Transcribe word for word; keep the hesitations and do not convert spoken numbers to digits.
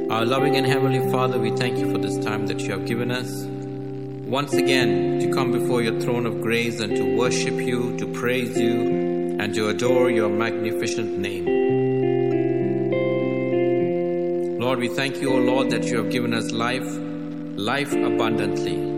Our loving and Heavenly Father, we thank you for this time that you have given us. Once again, to come before your throne of grace and to worship you, to praise you, and to adore your magnificent name. Lord, we thank you, O Lord, that you have given us life, life abundantly.